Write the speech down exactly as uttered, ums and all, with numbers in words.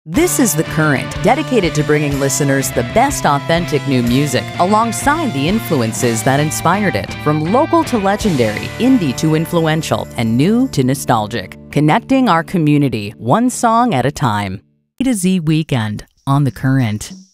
This is The Current, dedicated to bringing listeners the best authentic new music alongside the influences that inspired it, from local to legendary, indie to influential, and new to nostalgic. Connecting our community, one song at a time. A to Z Weekend on The Current.